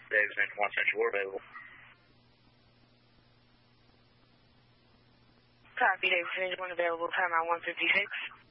Davis Engine 1 Central War available. Copy, Davis Engine 1 available, timeout 156.